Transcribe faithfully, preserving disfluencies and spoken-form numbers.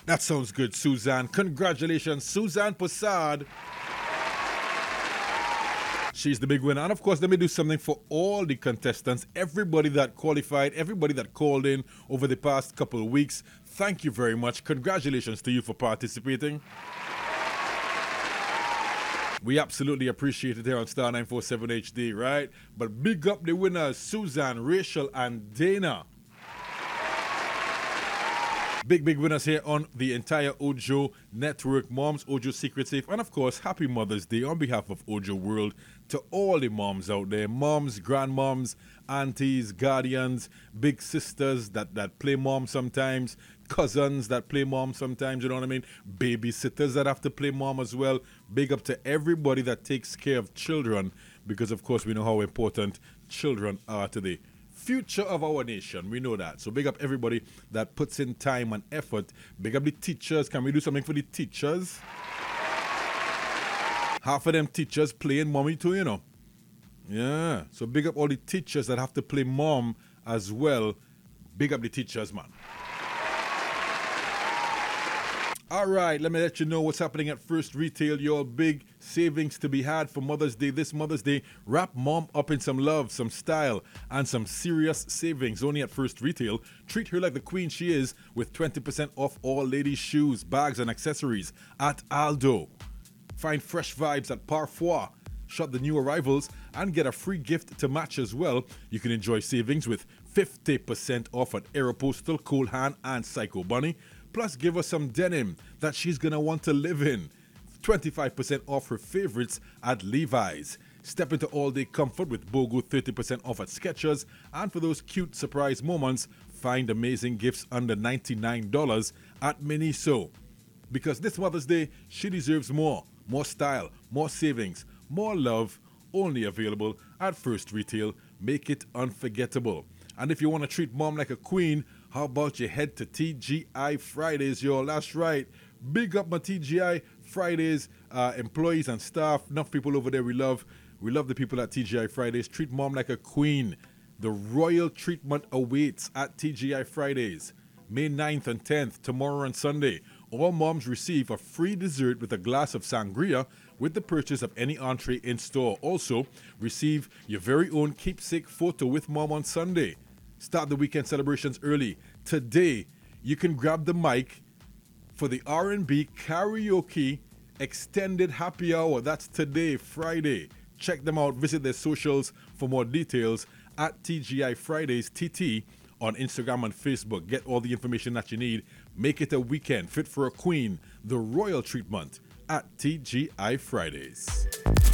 That sounds good, Suzanne. Congratulations, Suzanne Posad. She's the big winner. And of course, let me do something for all the contestants, everybody that qualified, everybody that called in over the past couple of weeks. Thank you very much. Congratulations to you for participating. We absolutely appreciate it here on Star nine forty-seven H D, right? But big up the winners, Suzanne, Rachel, and Dana. Big, big winners here on the entire Ojo Network, Moms, Ojo Secret Safe, and of course, happy Mother's Day on behalf of Ojo World to all the moms out there, moms, grandmoms, aunties, guardians, big sisters that, that play mom sometimes, cousins that play mom sometimes, you know what I mean? Babysitters that have to play mom as well. Big up to everybody that takes care of children because, of course, we know how important children are today. Future of our nation, we know that. So big up everybody that puts in time and effort. Big up the teachers. Can we do something for the teachers? Half of them teachers playing mommy too, you know. Yeah. So big up all the teachers that have to play mom as well. Big up the teachers, man. All right, let me let you know what's happening at First Retail. Your big savings to be had for Mother's Day. This Mother's Day, wrap mom up in some love, some style, and some serious savings. Only at First Retail. Treat her like the queen she is with twenty percent off all ladies' shoes, bags, and accessories at Aldo. Find fresh vibes at Parfois. Shop the new arrivals and get a free gift to match as well. You can enjoy savings with fifty percent off at Aeropostale, Cole Haan, and Psycho Bunny. Plus, give her some denim that she's going to want to live in. twenty-five percent off her favorites at Levi's. Step into all-day comfort with BOGO thirty percent off at Skechers. And for those cute surprise moments, find amazing gifts under ninety-nine dollars at Miniso. Because this Mother's Day, she deserves more. More style, more savings, more love. Only available at First Retail. Make it unforgettable. And if you want to treat mom like a queen, how about you head to T G I Fridays, y'all? That's right. Big up my T G I Fridays uh, employees and staff. Enough people over there we love. We love the people at T G I Fridays. Treat mom like a queen. The royal treatment awaits at T G I Fridays. May ninth and tenth, tomorrow and Sunday. All moms receive a free dessert with a glass of sangria with the purchase of any entree in store. Also, receive your very own keepsake photo with mom on Sunday. Start the weekend celebrations early. Today, you can grab the mic for the R and B karaoke extended happy hour. That's today, Friday. Check them out. Visit their socials for more details at T G I Fridays T T on Instagram and Facebook. Get all the information that you need. Make it a weekend fit for a queen. The royal treatment at T G I Fridays.